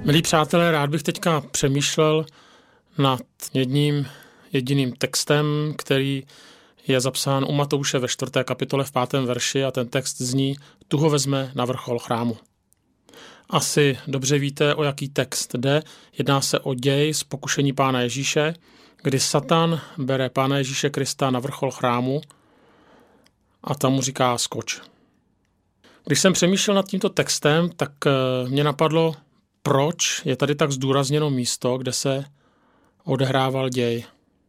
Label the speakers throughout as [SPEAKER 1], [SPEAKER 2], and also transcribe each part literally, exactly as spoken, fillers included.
[SPEAKER 1] Milí přátelé, rád bych teďka přemýšlel nad jedním jediným textem, který je zapsán u Matouše ve čtvrté kapitole v pátém verši a ten text zní: Tu ho vezme na vrchol chrámu. Asi dobře víte, o jaký text jde. Jedná se o děj z pokušení Pána Ježíše, kdy Satan bere Pána Ježíše Krista na vrchol chrámu a tam mu říká skoč. Když jsem přemýšlel nad tímto textem, tak mě napadlo, proč je tady tak zdůrazněno místo, kde se odehrával děj.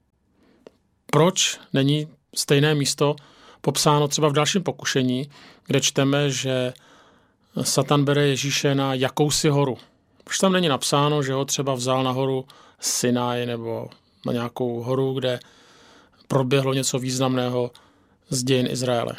[SPEAKER 1] Proč není stejné místo popsáno třeba v dalším pokušení, kde čteme, že Satan bere Ježíše na jakousi horu. Proč tam není napsáno, že ho třeba vzal na horu Sinaj nebo na nějakou horu, kde proběhlo něco významného z dějin Izraele.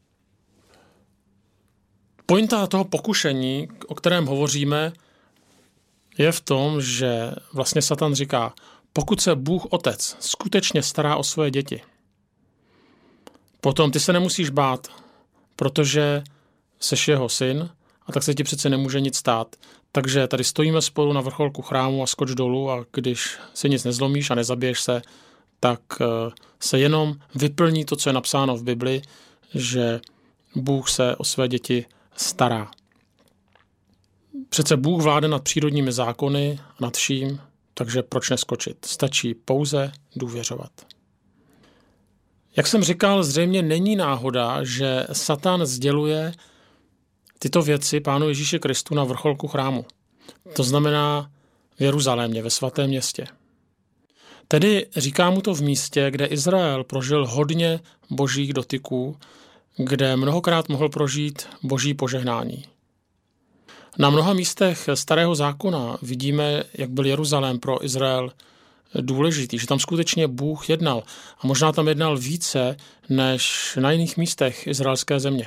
[SPEAKER 1] Pointa toho pokušení, o kterém hovoříme, je v tom, že vlastně Satan říká, pokud se Bůh Otec skutečně stará o svoje děti, potom ty se nemusíš bát, protože seš jeho syn a tak se ti přece nemůže nic stát. Takže tady stojíme spolu na vrcholku chrámu a skoč dolů a když si nic nezlomíš a nezabiješ se, tak se jenom vyplní to, co je napsáno v Bibli, že Bůh se o své děti stará. Přece Bůh vládne nad přírodními zákony, nad vším, takže proč neskočit? Stačí pouze důvěřovat. Jak jsem říkal, zřejmě není náhoda, že Satan sděluje tyto věci Pánu Ježíši Kristu na vrcholku chrámu. To znamená v Jeruzalémě, ve svatém městě. Tedy říká mu to v místě, kde Izrael prožil hodně božích dotyků, kde mnohokrát mohl prožít boží požehnání. Na mnoha místech starého zákona vidíme, jak byl Jeruzalém pro Izrael důležitý, že tam skutečně Bůh jednal a možná tam jednal více než na jiných místech izraelské země.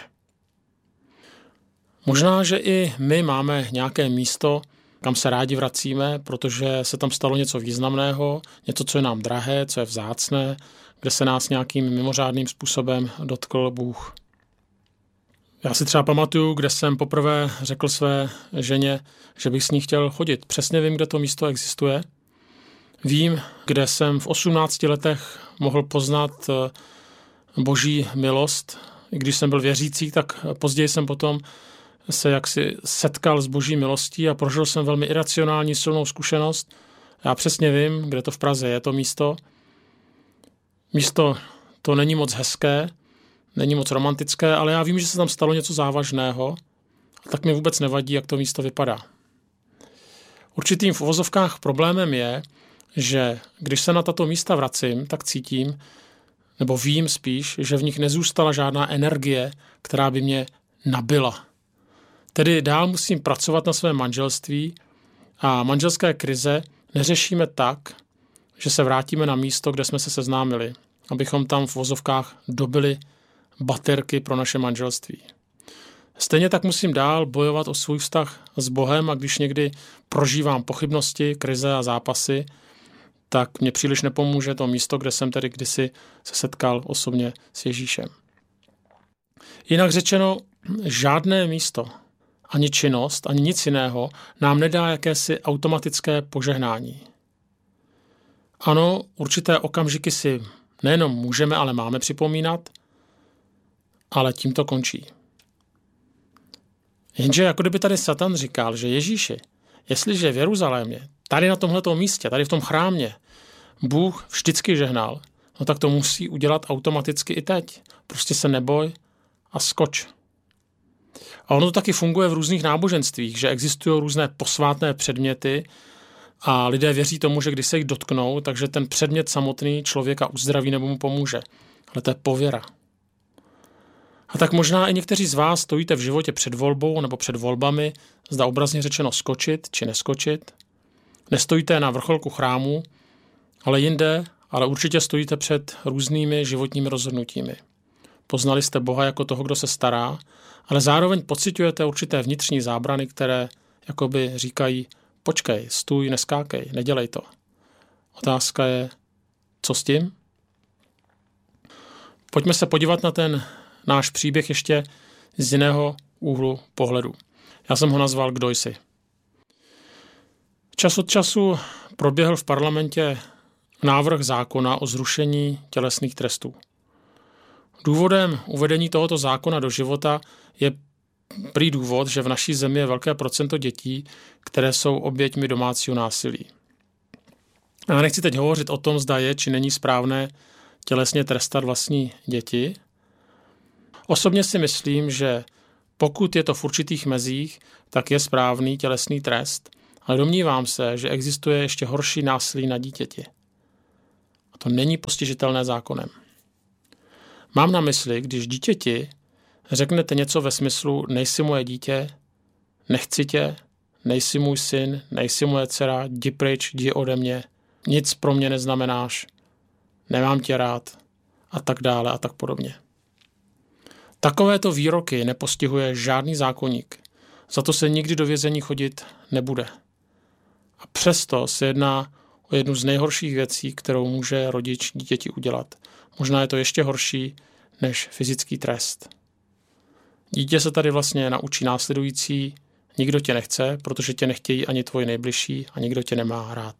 [SPEAKER 1] Možná, že i my máme nějaké místo, kam se rádi vracíme, protože se tam stalo něco významného, něco, co je nám drahé, co je vzácné, kde se nás nějakým mimořádným způsobem dotkl Bůh. Já si třeba pamatuju, kde jsem poprvé řekl své ženě, že bych s ní chtěl chodit. Přesně vím, kde to místo existuje. Vím, kde jsem v osmnácti letech mohl poznat boží milost. I když jsem byl věřící, tak později jsem potom se jaksi setkal s boží milostí a prožil jsem velmi iracionální silnou zkušenost. Já přesně vím, kde to v Praze je, to místo. Místo to není moc hezké, není moc romantické, ale já vím, že se tam stalo něco závažného a tak mi vůbec nevadí, jak to místo vypadá. Určitým v uvozovkách problémem je, že když se na tato místa vracím, tak cítím, nebo vím spíš, že v nich nezůstala žádná energie, která by mě nabila. Tedy dál musím pracovat na svém manželství a manželské krize neřešíme tak, že se vrátíme na místo, kde jsme se seznámili, abychom tam v uvozovkách dobili baterky pro naše manželství. Stejně tak musím dál bojovat o svůj vztah s Bohem a když někdy prožívám pochybnosti, krize a zápasy, tak mě příliš nepomůže to místo, kde jsem tedy kdysi se setkal osobně s Ježíšem. Jinak řečeno, žádné místo, ani činnost, ani nic jiného nám nedá jakési automatické požehnání. Ano, určité okamžiky si nejenom můžeme, ale máme připomínat, ale tím to končí. Jenže jako kdyby tady Satan říkal, že Ježíši, jestliže v Jeruzalémě, tady na tomhletom místě, tady v tom chrámě, Bůh vždycky žehnal, no tak to musí udělat automaticky i teď. Prostě se neboj a skoč. A ono to taky funguje v různých náboženstvích, že existují různé posvátné předměty a lidé věří tomu, že když se jich dotknou, takže ten předmět samotný člověka uzdraví nebo mu pomůže. Ale to je pověra. A tak možná i někteří z vás stojíte v životě před volbou nebo před volbami, zda obrazně řečeno skočit či neskočit. Nestojíte na vrcholku chrámu, ale jinde, ale určitě stojíte před různými životními rozhodnutími. Poznali jste Boha jako toho, kdo se stará, ale zároveň pociťujete určité vnitřní zábrany, které jakoby říkají, počkej, stůj, neskákej, nedělej to. Otázka je, co s tím? Pojďme se podívat na ten náš příběh ještě z jiného úhlu pohledu. Já jsem ho nazval Kdo jsi. Čas od času proběhl v parlamentě návrh zákona o zrušení tělesných trestů. Důvodem uvedení tohoto zákona do života je prý důvod, že v naší zemi je velké procento dětí, které jsou oběťmi domácího násilí. Já nechci teď hovořit o tom, zda je či není správné tělesně trestat vlastní děti. Osobně si myslím, že pokud je to v určitých mezích, tak je správný tělesný trest, ale domnívám se, že existuje ještě horší násilí na dítěti. A to není postižitelné zákonem. Mám na mysli, když dítěti řeknete něco ve smyslu nejsi moje dítě, nechci tě, nejsi můj syn, nejsi moje dcera, jdi pryč, jdi ode mě, nic pro mě neznamenáš, nemám tě rád a tak dále a tak podobně. Takovéto výroky nepostihuje žádný zákoník, za to se nikdy do vězení chodit nebude. A přesto se jedná o jednu z nejhorších věcí, kterou může rodič dítěti udělat. Možná je to ještě horší než fyzický trest. Dítě se tady vlastně naučí následující: nikdo tě nechce, protože tě nechtějí ani tvoji nejbližší a nikdo tě nemá rád.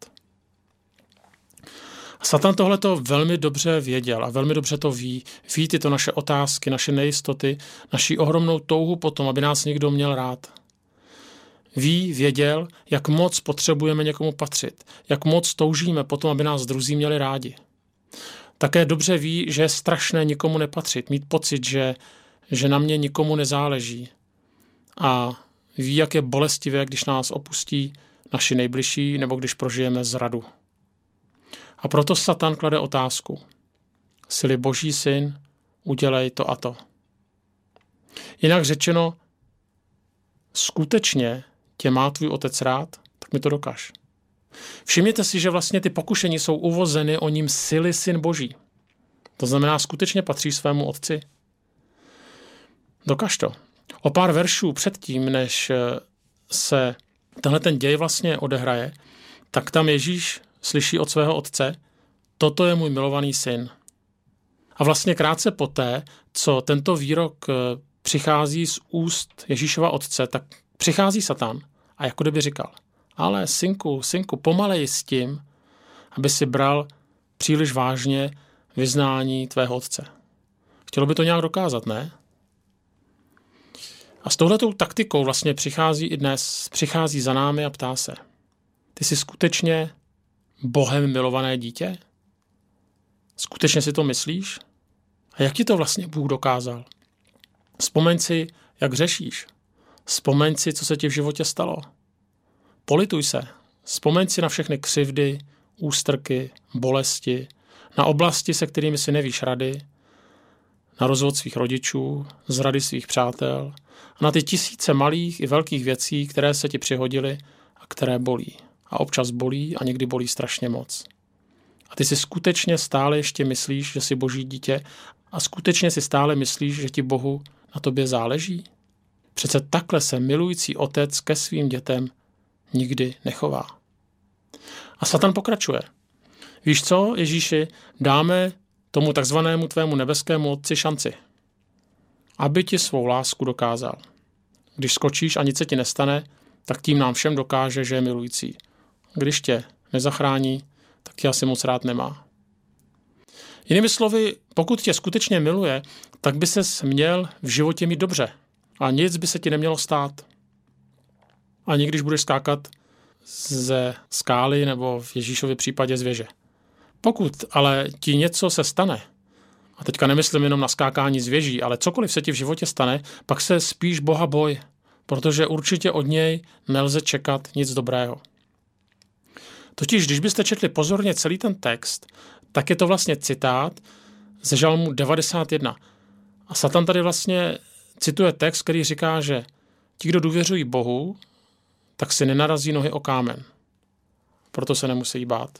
[SPEAKER 1] A Satan tohleto velmi dobře věděl a velmi dobře to ví. Ví tyto naše otázky, naše nejistoty, naši ohromnou touhu potom, aby nás někdo měl rád. Ví, věděl, jak moc potřebujeme někomu patřit, jak moc toužíme potom, aby nás druzí měli rádi. Také dobře ví, že je strašné nikomu nepatřit, mít pocit, že, že na mě nikomu nezáleží. A ví, jak je bolestivé, když nás opustí naši nejbližší nebo když prožijeme zradu. A proto Satan klade otázku: jsi-li Boží syn, udělej to a to. Jinak řečeno, skutečně tě má tvůj otec rád, tak mi to dokaž. Všimněte si, že vlastně ty pokušení jsou uvozeny o ním sily syn Boží. To znamená, skutečně patří svému otci. Dokaž to. O pár veršů předtím, než se tenhle ten děj vlastně odehraje, tak tam Ježíš slyší od svého otce: toto je můj milovaný syn. A vlastně krátce poté, co tento výrok přichází z úst Ježíšova otce, tak přichází Satan a jako kdyby říkal: ale synku, synku, pomalej s tím, aby si bral příliš vážně vyznání tvého otce. Chtělo by to nějak dokázat, ne? A s touhletou taktikou vlastně přichází i dnes, přichází za námi a ptá se: ty jsi skutečně Bohem milované dítě? Skutečně si to myslíš? A jak ti to vlastně Bůh dokázal? Vzpomeň si, jak řešíš. Vzpomeň si, co se ti v životě stalo. Polituj se. Vzpomeň si na všechny křivdy, ústrky, bolesti, na oblasti, se kterými si nevíš rady, na rozvod svých rodičů, zrady svých přátel a na ty tisíce malých i velkých věcí, které se ti přihodily a které bolí. A občas bolí a někdy bolí strašně moc. A ty si skutečně stále ještě myslíš, že jsi Boží dítě a skutečně si stále myslíš, že ti Bohu na tobě záleží? Přece takhle se milující otec ke svým dětem nikdy nechová. A Satan pokračuje. Víš co, Ježíši, dáme tomu takzvanému tvému nebeskému otci šanci, aby ti svou lásku dokázal. Když skočíš a nic se ti nestane, tak tím nám všem dokáže, že je milující. Když tě nezachrání, tak tě asi moc rád nemá. Jinými slovy, pokud tě skutečně miluje, tak by ses měl v životě mít dobře a nic by se ti nemělo stát. Ani když budeš skákat ze skály nebo v Ježíšově případě z věže. Pokud ale ti něco se stane, a teďka nemyslím jenom na skákání z věží, ale cokoliv se ti v životě stane, pak se spíš Boha boj, protože určitě od něj nelze čekat nic dobrého. Totiž, když byste četli pozorně celý ten text, tak je to vlastně citát ze Žalmu devadesát jedna. A Satan tady vlastně cituje text, který říká, že ti, kdo důvěřují Bohu, tak si nenarazí nohy o kámen. Proto se nemusí bát.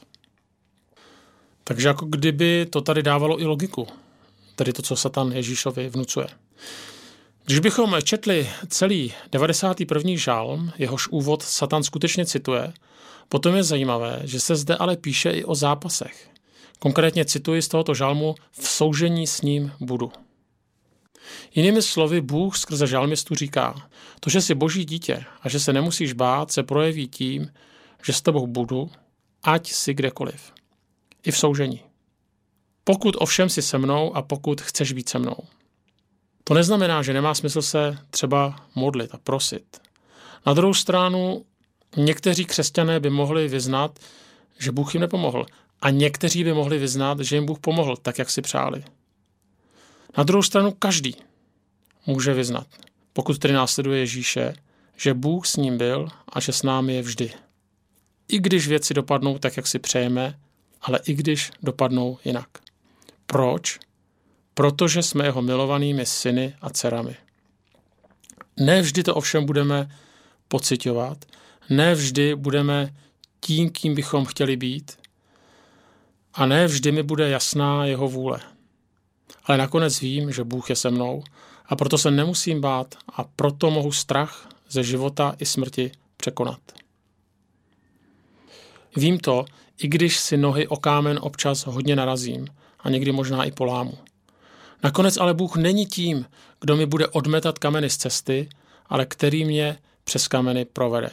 [SPEAKER 1] Takže jako kdyby to tady dávalo i logiku. Tedy to, co Satan Ježíšovi vnucuje. Když bychom četli celý devadesátý první žalm, jehož úvod Satan skutečně cituje, potom je zajímavé, že se zde ale píše i o zápasech. Konkrétně cituji z tohoto žalmu: v soužení s ním budu. Jinými slovy, Bůh skrze žalmistu říká: to, že jsi Boží dítě a že se nemusíš bát, se projeví tím, že s tebou budu, ať jsi kdekoliv. I v soužení. Pokud ovšem jsi se mnou a pokud chceš být se mnou. To neznamená, že nemá smysl se třeba modlit a prosit. Na druhou stranu někteří křesťané by mohli vyznat, že Bůh jim nepomohl. A někteří by mohli vyznat, že jim Bůh pomohl, tak jak si přáli. Na druhou stranu každý může vyznat, pokud tedy následuje Ježíše, že Bůh s ním byl a že s námi je vždy. I když věci dopadnou tak, jak si přejeme, ale i když dopadnou jinak. Proč? Protože jsme jeho milovanými syny a dcerami. Ne vždy to ovšem budeme pociťovat, ne vždy budeme tím, kým bychom chtěli být, a ne vždy mi bude jasná jeho vůle. Ale nakonec vím, že Bůh je se mnou a proto se nemusím bát a proto mohu strach ze života i smrti překonat. Vím to, i když si nohy o kámen občas hodně narazím a někdy možná i polámu. Nakonec ale Bůh není tím, kdo mi bude odmetat kameny z cesty, ale který mě přes kameny provede.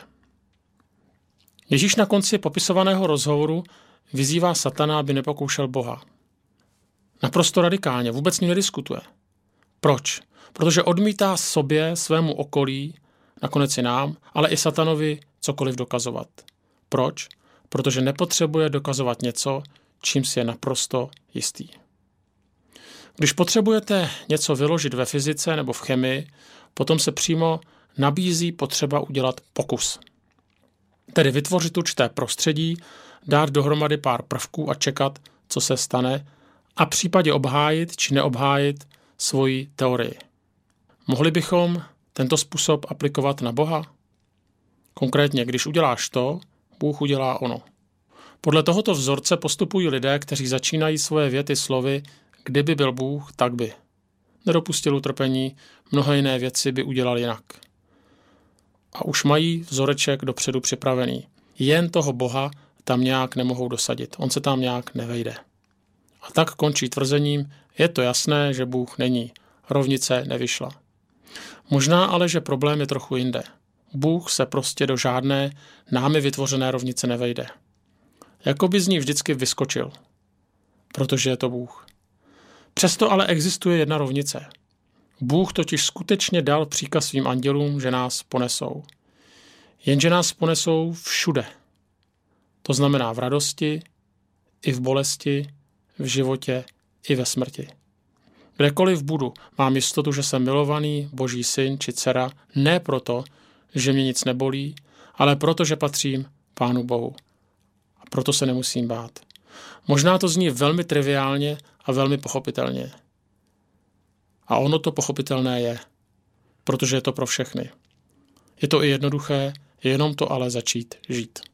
[SPEAKER 1] Ježíš na konci popisovaného rozhovoru vyzývá satana, aby nepokoušel Boha. Naprosto radikálně, vůbec s ním nediskutuje. Proč? Protože odmítá sobě, svému okolí, nakonec i nám, ale i satanovi cokoliv dokazovat. Proč? Protože nepotřebuje dokazovat něco, čím si je naprosto jistý. Když potřebujete něco vyložit ve fyzice nebo v chemii, potom se přímo nabízí potřeba udělat pokus. Tedy vytvořit určité prostředí, dát dohromady pár prvků a čekat, co se stane, a případně obhájit či neobhájit svoji teorii. Mohli bychom tento způsob aplikovat na Boha? Konkrétně, když uděláš to, Bůh udělá ono. Podle tohoto vzorce postupují lidé, kteří začínají svoje věty slovy kdyby byl Bůh, tak by. Nedopustil utrpení, mnohé jiné věci by udělal jinak. A už mají vzoreček dopředu připravený. Jen toho Boha tam nějak nemohou dosadit. On se tam nějak nevejde. A tak končí tvrzením, je to jasné, že Bůh není. Rovnice nevyšla. Možná ale, že problém je trochu jinde. Bůh se prostě do žádné námi vytvořené rovnice nevejde. Jakoby z ní vždycky vyskočil. Protože je to Bůh. Přesto ale existuje jedna rovnice. Bůh totiž skutečně dal příkaz svým andělům, že nás ponesou. Jenže nás ponesou všude. To znamená v radosti, i v bolesti, v životě, i ve smrti. Kdekoliv budu, mám jistotu, že jsem milovaný Boží syn či dcera, ne proto, že mě nic nebolí, ale proto, že patřím Pánu Bohu. A proto se nemusím bát. Možná to zní velmi triviálně a velmi pochopitelně. A ono to pochopitelné je, protože je to pro všechny. Je to i jednoduché, jenom to ale začít žít.